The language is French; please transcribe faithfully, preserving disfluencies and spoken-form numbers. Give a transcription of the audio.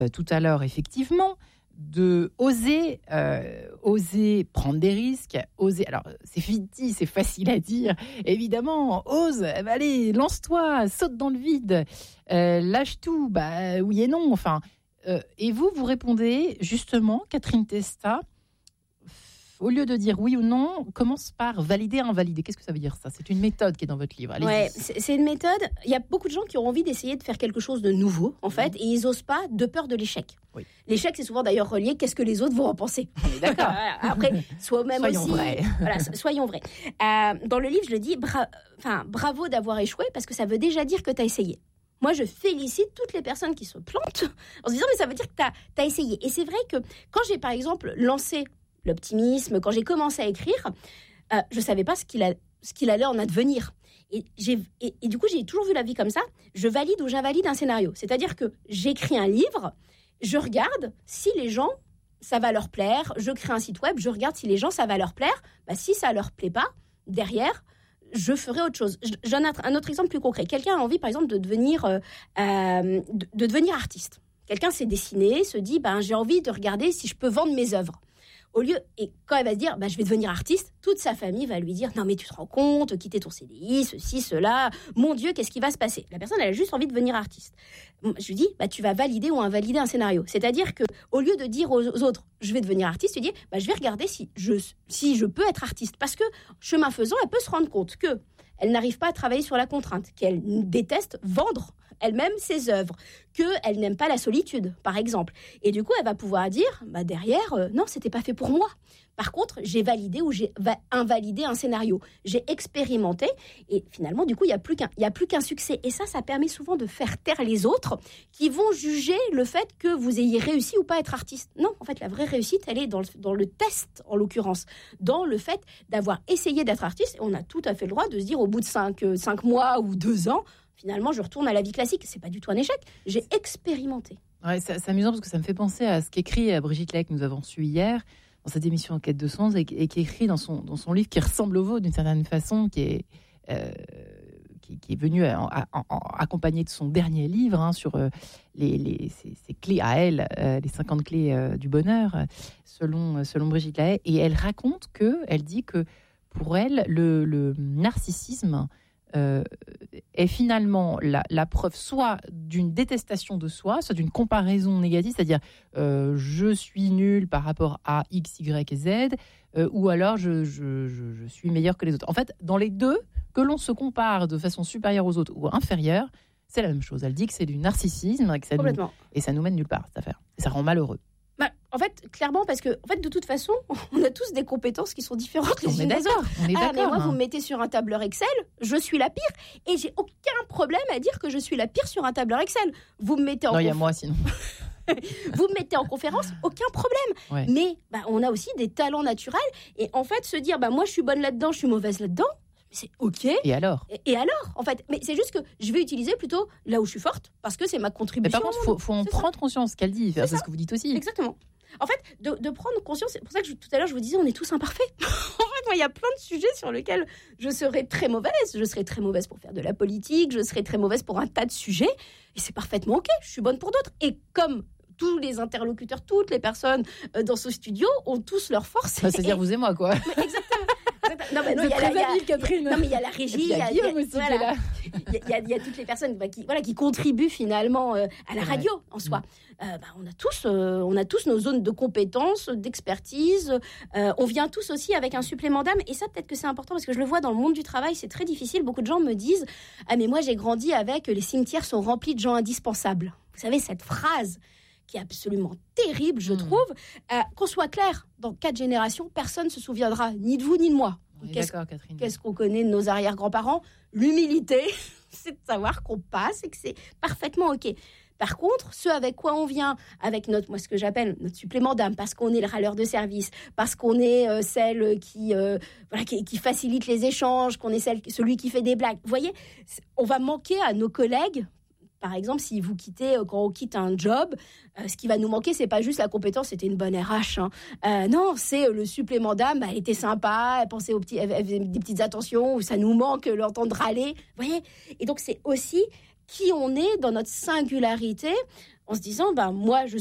euh, tout à l'heure, effectivement, de oser, euh, oser prendre des risques, oser. Alors, c'est fiti, c'est facile à dire. Évidemment, ose, allez, lance-toi, saute dans le vide, euh, lâche tout. Bah oui et non. Enfin, euh, et vous, vous répondez justement, Catherine Testa. Au lieu de dire oui ou non, commence par valider, invalider. Qu'est-ce que ça veut dire, ça ? C'est une méthode qui est dans votre livre. Allez-y. Ouais, c'est, c'est une méthode. Il y a beaucoup de gens qui ont envie d'essayer de faire quelque chose de nouveau, en fait, et ils n'osent pas de peur de l'échec. Oui. L'échec, c'est souvent d'ailleurs relié. Qu'est-ce que les autres vont en penser ? On est d'accord. Après, soit même soyons aussi. Vrais. Voilà, soyons vrais. Euh, dans le livre, je le dis, bra- enfin, bravo d'avoir échoué, parce que ça veut déjà dire que tu as essayé. Moi, je félicite toutes les personnes qui se plantent en se disant, mais ça veut dire que tu as essayé. Et c'est vrai que quand j'ai, par exemple, lancé l'optimisme, quand j'ai commencé à écrire, euh, je ne savais pas ce qu'il, a, ce qu'il allait en advenir. Et, j'ai, et, et du coup, j'ai toujours vu la vie comme ça. Je valide ou j'invalide un scénario. C'est-à-dire que j'écris un livre, je regarde si les gens, ça va leur plaire. Je crée un site web, je regarde si les gens, ça va leur plaire. Bah, si ça ne leur plaît pas, derrière, je ferai autre chose. Je, j'en ai un autre exemple plus concret. Quelqu'un a envie, par exemple, de devenir, euh, euh, de, de devenir artiste. Quelqu'un s'est dessiné, se dit, ben, j'ai envie de regarder si je peux vendre mes œuvres. Au lieu, et quand elle va se dire, bah, je vais devenir artiste, toute sa famille va lui dire, non mais tu te rends compte, quitter ton C D I, ceci, cela, mon Dieu, qu'est-ce qui va se passer ? La personne, elle a juste envie de devenir artiste. Je lui dis, bah, tu vas valider ou invalider un scénario. C'est-à-dire que, au lieu de dire aux autres, je vais devenir artiste, tu dis, bah, je vais regarder si je, si je peux être artiste. Parce que, chemin faisant, elle peut se rendre compte que elle n'arrive pas à travailler sur la contrainte, qu'elle déteste vendre elle-même ses œuvres, qu'elle n'aime pas la solitude, par exemple. Et du coup, elle va pouvoir dire, bah derrière, euh, non, c'était pas fait pour moi. Par contre, j'ai validé ou j'ai va- invalidé un scénario. J'ai expérimenté et finalement, du coup, il n'y a plus qu'un, il y a plus qu'un succès. Et ça, ça permet souvent de faire taire les autres qui vont juger le fait que vous ayez réussi ou pas à être artiste. Non, en fait, la vraie réussite, elle est dans le, dans le test, en l'occurrence, dans le fait d'avoir essayé d'être artiste. Et on a tout à fait le droit de se dire, au bout de cinq, euh, cinq mois ou deux ans, finalement, je retourne à la vie classique. C'est pas du tout un échec. J'ai expérimenté. Ouais, c'est, c'est amusant parce que ça me fait penser à ce qu'écrit Brigitte Lahaie, que nous avons su hier, dans cette émission Enquête de sens, et, et qui écrit dans son, dans son livre, qui ressemble au vôtre d'une certaine façon, qui est, euh, qui, qui est venu à, à, à, accompagné de son dernier livre, hein, sur euh, les, les, ses, ses clés à elle, euh, les cinquante clés euh, du bonheur, selon, selon Brigitte Lahaie. Et elle raconte que, elle dit que pour elle, le, le narcissisme Euh, est finalement la, la preuve soit d'une détestation de soi, soit d'une comparaison négative, c'est-à-dire euh, je suis nul par rapport à X, Y et Z, euh, ou alors je, je, je, je suis meilleur que les autres. En fait, dans les deux, que l'on se compare de façon supérieure aux autres ou inférieure, c'est la même chose. Elle dit que c'est du narcissisme et, que ça nous, et ça nous mène nulle part, cette affaire. Et ça rend malheureux. Bah, en fait, clairement, parce que en fait, de toute façon, on a tous des compétences qui sont différentes les unes des autres. On est ah, d'accord. Mais moi, hein. vous me mettez sur un tableur Excel, je suis la pire. Et j'ai aucun problème à dire que je suis la pire sur un tableur Excel. Vous me mettez en Non, il y a conf... moi sinon. vous me mettez en conférence, aucun problème. Ouais. Mais bah, on a aussi des talents naturels. Et en fait, se dire, bah, moi, je suis bonne là-dedans, je suis mauvaise là-dedans, c'est OK. Et alors et, et alors, en fait, mais c'est juste que je vais utiliser plutôt là où je suis forte, parce que c'est ma contribution. Mais par contre, il faut, faut en c'est prendre ça. conscience, ce qu'elle dit. C'est, c'est ce que vous dites aussi. Exactement. En fait, de, de prendre conscience, c'est pour ça que je, tout à l'heure, je vous disais, on est tous imparfaits. En fait, moi, il y a plein de sujets sur lesquels je serais très mauvaise. Je serais très mauvaise pour faire de la politique, je serais très mauvaise pour un tas de sujets. Et c'est parfaitement OK, je suis bonne pour d'autres. Et comme tous les interlocuteurs, toutes les personnes euh, dans ce studio ont tous leurs forces. Bah, c'est-à-dire vous et moi, quoi. Mais exactement. Non, mais non, C'est il y a très la- il y a- habile, Catherine. Non, mais il y a la régie, Il y a Guillaume aussi qui est là. Il y, a- il y a- il y a toutes les personnes bah, qui, voilà, qui contribuent finalement euh, à la C'est radio vrai. en soi. Euh, bah, on a tous, euh, on a tous nos zones de compétences, d'expertise. Euh, on vient tous aussi avec un supplément d'âme. Et ça, peut-être que c'est important parce que je le vois dans le monde du travail, c'est très difficile. Beaucoup de gens me disent « Ah, mais moi, j'ai grandi avec les cimetières sont remplis de gens indispensables. » Vous savez, cette phrase qui est absolument terrible, je Mmh. trouve. Euh, qu'on soit clair, dans quatre générations, personne ne se souviendra ni de vous ni de moi. On est Qu'est-ce, d'accord, Catherine. qu'est-ce qu'on connaît de nos arrière-grands-parents ? L'humilité, c'est de savoir qu'on passe et que c'est parfaitement OK. Par contre, ce avec quoi on vient, avec notre, moi, ce que j'appelle notre supplément d'âme, parce qu'on est le râleur de service, parce qu'on est euh, celle qui, euh, voilà, qui, qui facilite les échanges, qu'on est celle, celui qui fait des blagues. Vous voyez, on va manquer à nos collègues. Par exemple, si vous quittez, quand on quitte un job, euh, ce qui va nous manquer, c'est pas juste la compétence, c'était une bonne R H. Hein. Euh, non, c'est le supplément d'âme. Bah, elle était sympa, elle pensait aux petits, elle faisait des petites attentions, où ça nous manque l'entendre râler. Vous voyez ? Et donc, c'est aussi qui on est dans notre singularité. en se disant, ben, moi, je